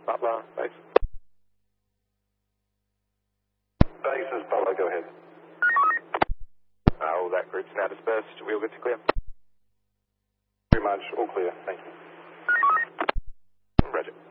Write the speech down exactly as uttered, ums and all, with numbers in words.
Butler, base. Base is Butler, go ahead. Uh, all that group's now dispersed. We all good to clear? Very much, all clear, thank you. Roger.